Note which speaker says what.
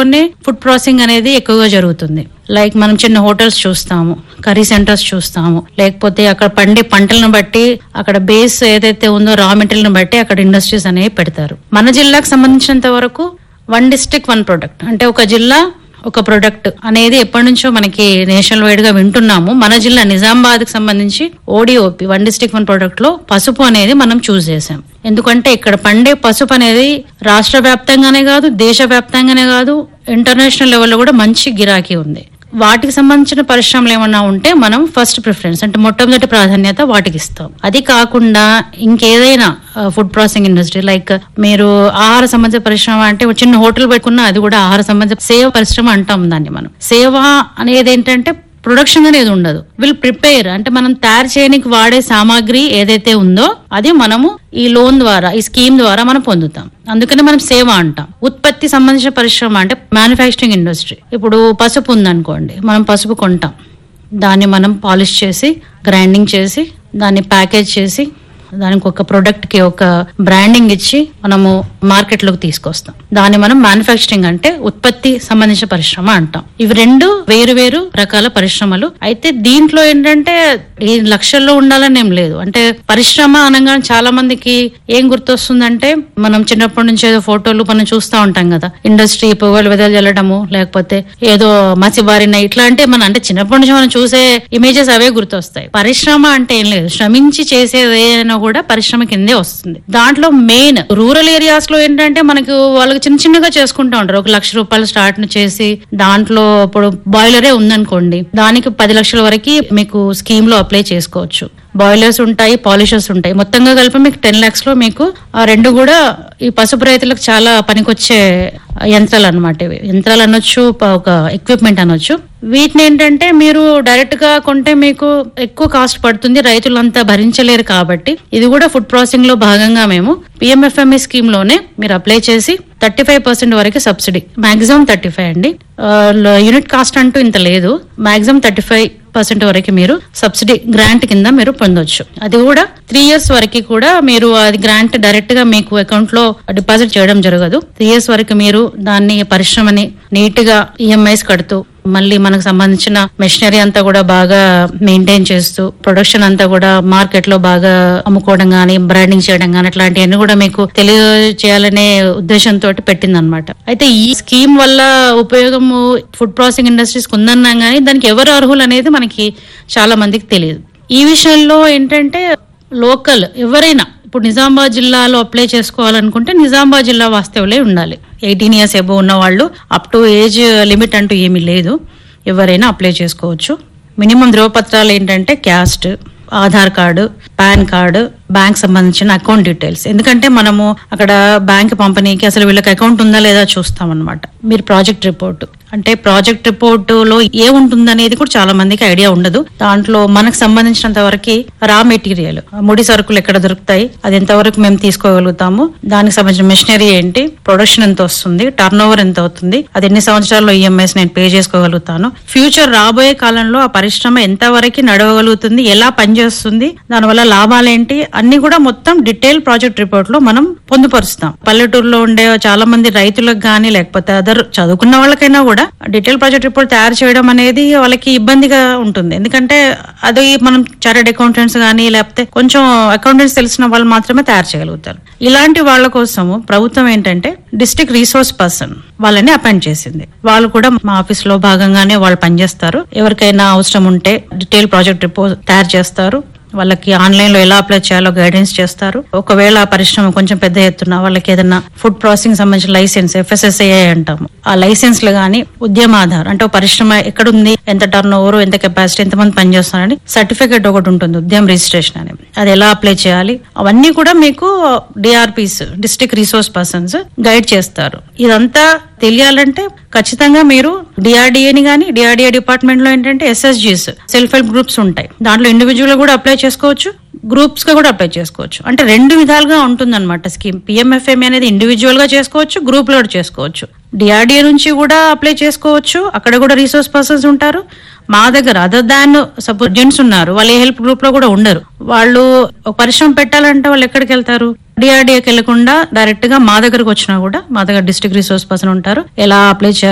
Speaker 1: తీసుకొని food processing అనేది ఎక్కువగా జరుగుతుంది. లైక్ మనం చిన్న హోటల్స్ చూస్తాము, కర్రీ సెంటర్స్ చూస్తాము, లేకపోతే అక్కడ పండే పంటలను బట్టి అక్కడ బేస్ ఏదైతే ఉందో రా మెటీరియల్ బట్టి అక్కడ ఇండస్ట్రీస్ అనేవి పెడతారు. మన జిల్లాకు సంబంధించినంత వరకు 1 district 1 product అంటే ఒక జిల్లా ఒక ప్రొడక్ట్ అనేది ఎప్పటి నుంచో మనకి నేషనల్ వైడ్ గా వింటున్నాము. మన జిల్లా నిజామాబాద్ కి సంబంధించి ODOP 1 district 1 product లో పసుపు అనేది మనం చూస్ చేసాం. ఎందుకంటే ఇక్కడ పండే పసుపు అనేది రాష్ట్ర వ్యాప్తంగానే కాదు, దేశ వ్యాప్తంగానే కాదు, ఇంటర్నేషనల్ లెవెల్లో కూడా మంచి గిరాకీ ఉంది. వాటికి సంబంధించిన పరిశ్రమలు ఏమన్నా ఉంటే మనం ఫస్ట్ ప్రిఫరెన్స్ అంటే మొట్టమొదటి ప్రాధాన్యత వాటికి ఇస్తాం. అది కాకుండా ఇంకేదైనా ఫుడ్ ప్రాసెసింగ్ ఇండస్ట్రీ లైక్ మీరు ఆహార సంబంధిత పరిశ్రమ అంటే చిన్న హోటల్ పెట్టుకున్నా అది కూడా ఆహార సంబంధిత సేవ పరిశ్రమ అంటాం దాన్ని. మనం సేవ అనేది ఏంటంటే ప్రొడక్షన్ అనేది ఉండదు, విల్ ప్రిపేర్ అంటే మనం తయారు చేయడానికి వాడే సామాగ్రి ఏదైతే ఉందో అది మనము ఈ లోన్ ద్వారా ఈ స్కీమ్ ద్వారా మనం పొందుతాం. అందుకని మనం సేవ అంటాం. ఉత్పత్తి సంబంధించిన పరిశ్రమ అంటే మ్యానుఫ్యాక్చరింగ్ ఇండస్ట్రీ. ఇప్పుడు పసుపు ఉందనుకోండి, మనం పసుపు కొంటాం, దాన్ని మనం పాలిష్ చేసి గ్రైండింగ్ చేసి దాన్ని ప్యాకేజ్ చేసి దానికి ఒక ప్రొడక్ట్ కి ఒక బ్రాండింగ్ ఇచ్చి మనము మార్కెట్ లోకి తీసుకొస్తాం. దాన్ని మనం మ్యానుఫ్యాక్చరింగ్ అంటే ఉత్పత్తి సంబంధించిన పరిశ్రమ అంటాం. ఇవి రెండు వేరు వేరు రకాల పరిశ్రమలు. అయితే దీంట్లో ఏంటంటే ఈ లక్షల్లో ఉండాలని ఏం లేదు. అంటే పరిశ్రమ అనగానే చాలా మందికి ఏం గుర్తొస్తుందంటే మనం చిన్నప్పటి నుంచి ఏదో ఫోటోలు మనం చూస్తూ ఉంటాం కదా, ఇండస్ట్రీ పొగలు వెదలు చల్లడము లేకపోతే ఏదో మసిబారిన ఇట్లా అంటే మన అంటే చిన్నప్పటి నుంచి మనం చూసే ఇమేజెస్ అవే గుర్తొస్తాయి. పరిశ్రమ అంటే ఏం లేదు, శ్రమించి చేసేదేనా కూడా పరిశ్రమ కిందే వస్తుంది. దాంట్లో మెయిన్ రూరల్ ఏరియాస్ లో ఏంటంటే మనకు వాళ్ళకి చిన్న చిన్నగా చేసుకుంటా ఉంటారు. 1 లక్ష రూపాయలు స్టార్ట్ చేసి దాంట్లో ఇప్పుడు బాయిలరే ఉందనుకోండి, దానికి 10 లక్షల వరకు మీకు స్కీమ్ లో అప్లై చేసుకోవచ్చు. బాయిలర్స్ ఉంటాయి, పాలిషర్స్ ఉంటాయి, మొత్తంగా కలిపి మీకు 10 lakhs లో మీకు ఆ రెండు కూడా ఈ పసుపు రైతులకు చాలా పనికొచ్చే యంత్రాలు అనమాట. ఇవి యంత్రాలు అనొచ్చు, ఒక ఎక్విప్మెంట్ అనొచ్చు. వీటిని ఏంటంటే మీరు డైరెక్ట్ గా కొంటే మీకు ఎక్కువ కాస్ట్ పడుతుంది, రైతులంతా భరించలేరు. కాబట్టి ఇది కూడా ఫుడ్ ప్రాసెసింగ్ లో భాగంగా మేము PMFME స్కీమ్ లోనే మీరు అప్లై చేసి 35% వరకు సబ్సిడీ, మాక్సిమం 35 అండి, యూనిట్ కాస్ట్ అంటూ ఇంత లేదు, మాక్సిమం 35% వరకు మీరు సబ్సిడీ గ్రాంట్ కింద మీరు పొందొచ్చు. అది కూడా 3 years వరకు కూడా మీరు అది గ్రాంట్ డైరెక్ట్ గా మీకు అకౌంట్ లో డిపాజిట్ చేయడం జరగదు. 3 years వరకు మీరు దాన్ని పరిశ్రమని నీట్ గా EMIs కడుతూ మళ్ళీ మనకు సంబంధించిన మెషినరీ అంతా కూడా బాగా మెయింటైన్ చేస్తూ ప్రొడక్షన్ అంతా కూడా మార్కెట్ లో బాగా అమ్ముకోవడం గానీ బ్రాండింగ్ చేయడం గానీ అట్లాంటివన్నీ కూడా మీకు తెలియజేయాలనే ఉద్దేశంతో పెట్టిందనమాట. అయితే ఈ స్కీమ్ వల్ల ఉపయోగము ఫుడ్ ప్రాసెసింగ్ ఇండస్ట్రీస్ ఉందన్నా గానీ దానికి ఎవరు అర్హులు అనేది మనకి చాలా మందికి తెలియదు. ఈ విషయంలో ఏంటంటే లోకల్ ఎవరైనా ఇప్పుడు నిజామాబాద్ జిల్లాలో అప్లై చేసుకోవాలనుకుంటే నిజామాబాద్ జిల్లా వాస్తవులే ఉండాలి. 18 years అబోవ్ ఉన్న వాళ్ళు, అప్ టు ఏజ్ లిమిట్ అంటూ ఏమీ లేదు, ఎవరైనా అప్లై చేసుకోవచ్చు. మినిమం ధ్రువపత్రాలు ఏంటంటే caste, Aadhaar card, pan card, bank సంబంధించిన అకౌంట్ డీటెయిల్స్. ఎందుకంటే మనము అక్కడ బ్యాంక్ పంపిణీకి అసలు వీళ్ళకి అకౌంట్ ఉందా లేదా చూస్తాం అనమాట. మీరు ప్రాజెక్ట్ రిపోర్ట్ అంటే ప్రాజెక్ట్ రిపోర్ట్ లో ఏముంటుంది అనేది కూడా చాలా మందికి ఐడియా ఉండదు. దాంట్లో మనకు సంబంధించినంత వరకు రా మెటీరియల్, ముడి సరుకులు ఎక్కడ దొరుకుతాయి, అది ఎంతవరకు మేము తీసుకోగలుగుతాము, దానికి సంబంధించిన మెషినరీ ఏంటి, ప్రొడక్షన్ ఎంత వస్తుంది, టర్న్ ఓవర్ ఎంత అవుతుంది, అది ఎన్ని సంవత్సరాల్లో EMIs నేను పే చేసుకోగలుగుతాను, ఫ్యూచర్ రాబోయే కాలంలో ఆ పరిశ్రమ ఎంత వరకు నడవగలుగుతుంది, ఎలా పనిచేస్తుంది, దానివల్ల లాభాలేంటి అన్ని కూడా మొత్తం డీటెయిల్ ప్రాజెక్ట్ రిపోర్ట్ లో మనం పొందుపరుస్తాం. పల్లెటూరులో ఉండే చాలా మంది రైతులకు గానీ లేకపోతే అదర్ చదువుకున్న వాళ్ళకైనా కూడా డీటెయిల్ ప్రాజెక్ట్ రిపోర్ట్ తయారు చేయడం అనేది వాళ్ళకి ఇబ్బందిగా ఉంటుంది. ఎందుకంటే అది మనం చార్టెడ్ అకౌంటెంట్స్ గానీ లేకపోతే కొంచెం అకౌంటెంట్స్ తెలిసిన వాళ్ళు మాత్రమే తయారు చేయగలుగుతారు. ఇలాంటి వాళ్ళ కోసము ప్రభుత్వం ఏంటంటే డిస్ట్రిక్ట్ రిసోర్స్ పర్సన్ వాళ్ళని అపాయింట్ చేసింది. వాళ్ళు కూడా మా ఆఫీస్ లో భాగంగానే వాళ్ళు పనిచేస్తారు. ఎవరికైనా అవసరం ఉంటే డీటెయిల్ ప్రాజెక్ట్ రిపోర్ట్ తయారు చేస్తారు. వాళ్ళకి ఆన్లైన్ లో ఎలా అప్లై చేయాలో గైడెన్స్ చేస్తారు. ఒకవేళ ఆ పరిశ్రమ కొంచెం పెద్ద ఎత్తున వాళ్ళకి ఏదైనా ఫుడ్ ప్రాసెసింగ్ సంబంధించిన లైసెన్స్ FSSAI అంటాము, ఆ లైసెన్స్ లు గానీ ఉద్యమ ఆధార్ అంటే పరిశ్రమ ఎక్కడుంది, ఎంత టర్న్ ఓవర్, ఎంత కెపాసిటీ, ఎంతమంది పనిచేస్తున్నారని సర్టిఫికేట్ ఒకటి ఉంటుంది, ఉద్యమ రిజిస్ట్రేషన్ అని, అది ఎలా అప్లై చేయాలి అవన్నీ కూడా మీకు DRPs district resource persons guide చేస్తారు. ఇదంతా తెలియాలంటే ఖచ్చితంగా మీరు DRDAని గానీ DRDA డిపార్ట్మెంట్ లో ఏంటంటే SSGs సెల్ఫ్ హెల్ప్ గ్రూప్స్ ఉంటాయి. దాంట్లో ఇండివిజువల్ కూడా అప్లై చేసుకోవచ్చు, గ్రూప్స్ గా కూడా అప్లై చేసుకోవచ్చు. అంటే 2 విధాలుగా ఉంటుంది అనమాట స్కీమ్. PMFME అనేది ఇండివిజువల్ గా చేసుకోవచ్చు, గ్రూప్ లో కూడా చేసుకోవచ్చు. DRDA నుంచి కూడా అప్లై చేసుకోవచ్చు, అక్కడ కూడా రిసోర్స్ పర్సన్స్ ఉంటారు. మా దగ్గర అదర్ దాన్ సపోజ్ జెంట్స్ ఉన్నారు, వాళ్ళు ఏ హెల్ప్ గ్రూప్ లో కూడా ఉండరు. వాళ్ళు ఒక పరిశ్రమ పెట్టాలంటే వాళ్ళు ఎక్కడికి వెళ్తారు, DRDAకి వెళ్లకుండా డైరెక్ట్ గా మా దగ్గరకు వచ్చినా కూడా మా దగ్గర డిస్ట్రిక్ట్ రిసోర్స్ పర్సన్ ఉంటారు, ఎలా అప్లై చేయాలి